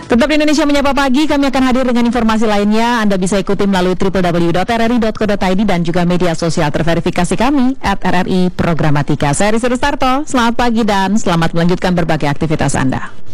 Tetap di Indonesia Menyapa Pagi, kami akan hadir dengan informasi lainnya. Anda bisa ikuti melalui www.rri.co.id dan juga media sosial terverifikasi kami @RRI Programatika. Saya Rizky Rustarto, selamat pagi dan selamat melanjutkan berbagai aktivitas Anda.